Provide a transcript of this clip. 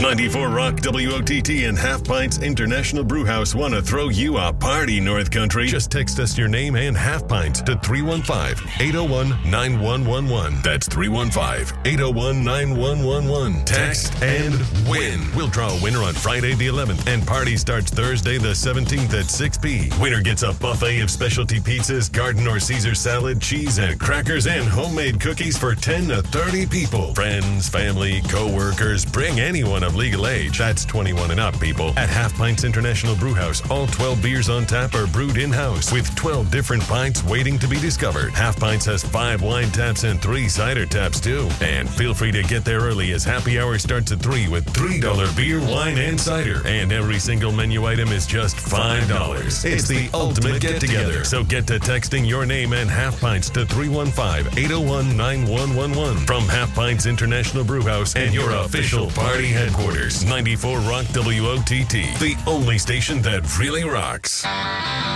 94 Rock WOTT and Half Pints International Brewhouse want to throw you a party, North Country. Just text us your name and Half Pints to 315-801-9111. That's 315-801-9111. Text and win. We'll draw a winner on Friday the 11th, and party starts Thursday the 17th at 6 p.m. Winner gets a buffet of specialty pizzas, garden or Caesar salad, cheese and crackers, and homemade cookies for 10 to 30 people. Friends, family, co-workers, bring anyone of legal age. That's 21 and up, people. At Half Pints International Brewhouse, all 12 beers on tap are brewed in-house with 12 different pints waiting to be discovered. Half Pints has 5 wine taps and 3 cider taps, too. And feel free to get there early as happy hour starts at 3 with $3 beer, wine, and cider. And every single menu item is just $5. It's the ultimate get-together. So get to texting your name and Half Pints to 315-801-9111 from Half Pints International Brewhouse and your official party headquarters. 94 Rock WOTT, the only station that really rocks.